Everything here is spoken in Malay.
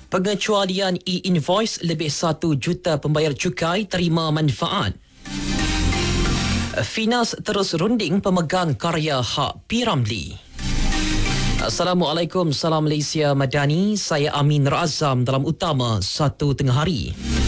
Pengecualian e-invoice, lebih 1 juta pembayar cukai terima manfaat. Finas terus runding pemegang karya hak P. Ramlee. Assalamualaikum, salam Malaysia Madani. Saya Amin Razam dalam utama 1 tengah hari.